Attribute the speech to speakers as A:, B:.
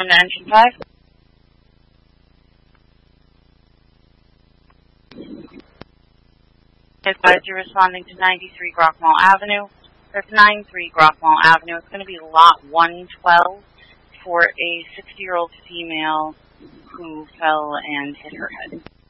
A: From the engine 5. Advise you're responding to 93 Grockmall Avenue. That's 93 Grockmall Avenue. It's going to be lot 112 for a 60-year-old female who fell and hit her head.